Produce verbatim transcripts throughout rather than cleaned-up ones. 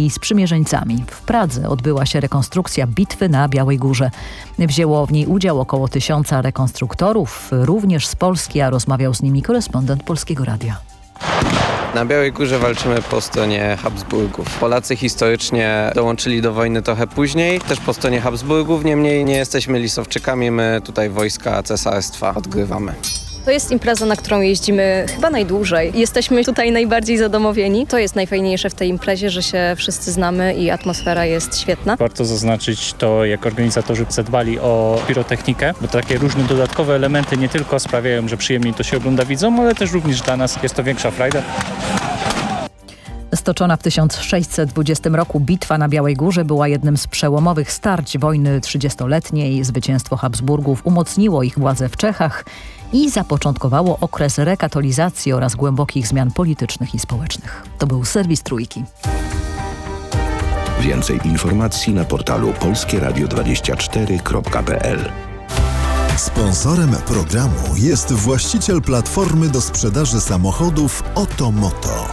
i sprzymierzeńcami. W Pradze odbyła się rekonstrukcja bitwy na Białej Górze. Wzięło w niej udział około tysiąca rekonstruktorów, również z Polski, a rozmawiał z nimi korespondent Polskiego Radia. Na Białej Górze walczymy po stronie Habsburgów. Polacy historycznie dołączyli do wojny trochę później, też po stronie Habsburgów, niemniej nie jesteśmy Lisowczykami, my tutaj wojska cesarstwa odgrywamy. To jest impreza, na którą jeździmy chyba najdłużej. Jesteśmy tutaj najbardziej zadomowieni. To jest najfajniejsze w tej imprezie, że się wszyscy znamy i atmosfera jest świetna. Warto zaznaczyć to, jak organizatorzy zadbali o pirotechnikę, bo takie różne dodatkowe elementy nie tylko sprawiają, że przyjemniej to się ogląda widzom, ale też również dla nas jest to większa frajda. Stoczona w tysiąc sześćset dwudziestym roku bitwa na Białej Górze była jednym z przełomowych starć wojny trzydziestoletniej. Zwycięstwo Habsburgów umocniło ich władzę w Czechach i zapoczątkowało okres rekatolizacji oraz głębokich zmian politycznych i społecznych. To był serwis Trójki. Więcej informacji na portalu polskie radio dwadzieścia cztery kropka p l. Sponsorem programu jest właściciel platformy do sprzedaży samochodów Otomoto.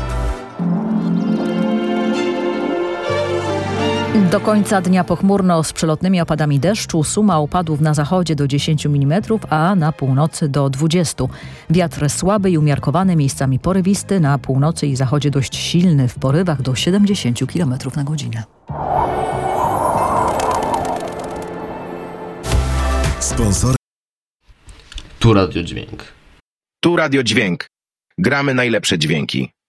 Do końca dnia pochmurno z przelotnymi opadami deszczu. Suma opadów na zachodzie do dziesięć milimetrów, a na północy do dwudziestu. Wiatr słaby i umiarkowany, miejscami porywisty, na północy i zachodzie dość silny, w porywach do siedemdziesięciu kilometrów na godzinę. Sponsor. Tu Radio Dźwięk. Tu Radio Dźwięk. Gramy najlepsze dźwięki.